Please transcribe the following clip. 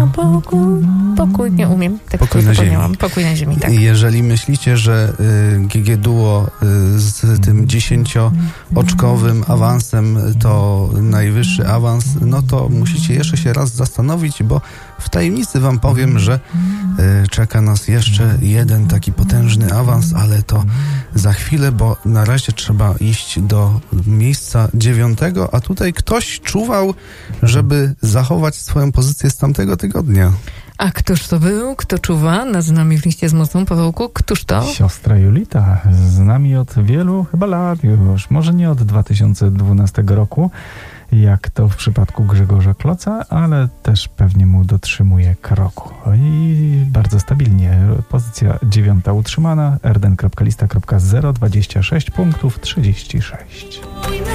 Pokój, nie umiem. Tak Pokój na ziemi. Pokój na ziemi, tak. Jeżeli myślicie, że GG Duo z tym 10-oczkowym awansem to najwyższy awans, no to musicie jeszcze się raz zastanowić, bo w tajemnicy wam powiem, że czeka nas jeszcze jeden taki potężny awans, ale to za chwilę, bo na razie trzeba iść do miejsca 9, a tutaj ktoś czuwał, żeby zachować swoją pozycję z tamtego tygodnia. A któż to był? Kto czuwa nad nami w liście z mocą, Pawełku? Któż to? Siostra Julita, z nami od wielu chyba lat już, może nie od 2012 roku, jak to w przypadku Grzegorza Kloca, ale też pewnie mu dotrzymuje kroku. I bardzo stabilnie. Pozycja 9 utrzymana, rden.lista.026 punktów 36.